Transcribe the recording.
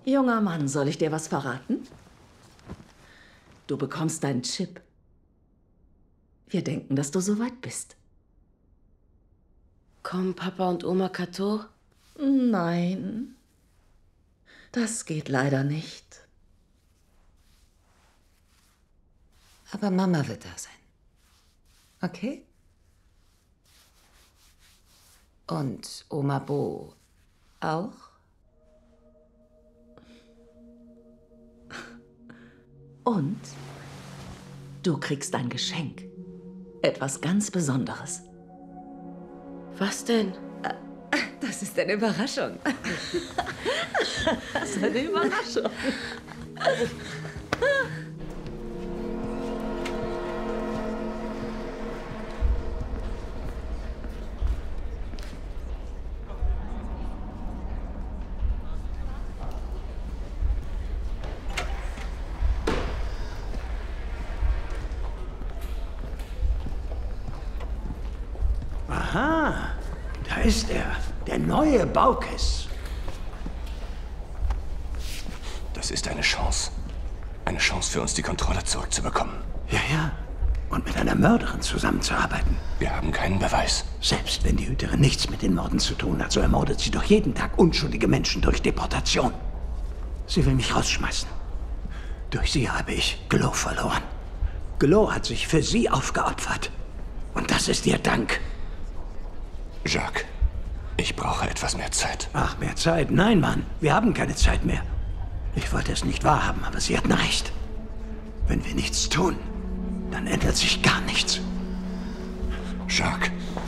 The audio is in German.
Junger Mann, soll ich dir was verraten? Du bekommst deinen Chip. Wir denken, dass du so weit bist. Kommen Papa und Oma Kato? Nein, das geht leider nicht. Aber Mama wird da sein. Okay? Und Oma Bo auch? Und du kriegst ein Geschenk. Etwas ganz Besonderes. Was denn? Das ist eine Überraschung. Das ist eine Überraschung. Aha, da ist er, der neue Baukes. Das ist eine Chance. Eine Chance für uns, die Kontrolle zurückzubekommen. Ja. Und mit einer Mörderin zusammenzuarbeiten. Wir haben keinen Beweis. Selbst wenn die Hüterin nichts mit den Morden zu tun hat, so ermordet sie doch jeden Tag unschuldige Menschen durch Deportation. Sie will mich rausschmeißen. Durch sie habe ich Glow verloren. Glow hat sich für sie aufgeopfert. Und das ist ihr Dank. Jacques, ich brauche etwas mehr Zeit. Ach, mehr Zeit? Nein, Mann. Wir haben keine Zeit mehr. Ich wollte es nicht wahrhaben, aber sie hatten recht. Wenn wir nichts tun, dann ändert sich gar nichts. Jacques,